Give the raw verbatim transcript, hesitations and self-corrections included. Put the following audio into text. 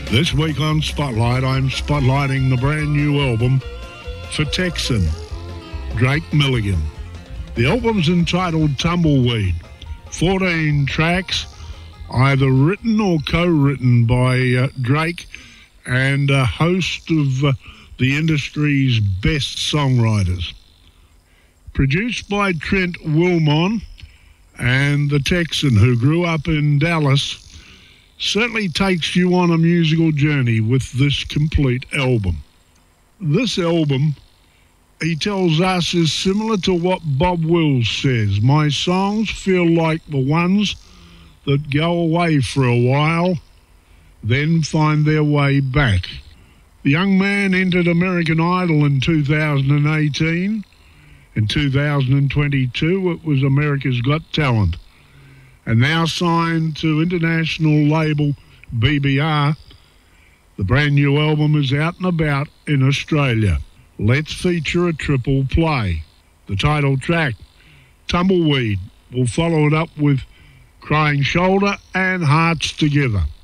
This week on Spotlight, I'm spotlighting the brand new album for Texan, Drake Milligan. The album's entitled Tumbleweed. fourteen tracks, either written or co-written by uh, Drake and a host of uh, the industry's best songwriters. Produced by Trent Wilmon and the Texan, who grew up in Dallas, certainly takes you on a musical journey with this complete album. This album, he tells us, is similar to what Bob Wills says. My songs feel like the ones that go away for a while, then find their way back. The young man entered American Idol in two thousand eighteen. In two thousand twenty-two, it was America's Got Talent. And now signed to international label B B R, the brand new album is out and about in Australia. Let's feature a triple play. The title track, Tumbleweed. We'll follow it up with Crying Shoulder and Hearts Together.